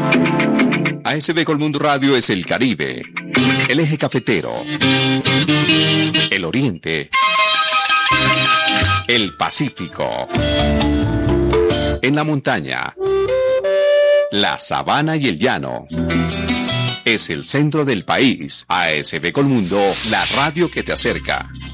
ASB Colmundo Radio es el Caribe, el eje cafetero, el Oriente, el Pacífico, en la montaña, la sabana y el llano. Es el centro del país. ASB Colmundo, la radio que te acerca.